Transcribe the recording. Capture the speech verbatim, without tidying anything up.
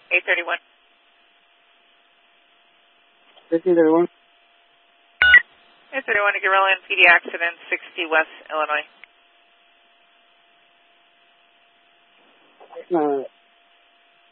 eight thirty-one. fifteen thirty-one. eight thirty-one to Gorilla and P D accident, sixty West Illinois. Uh,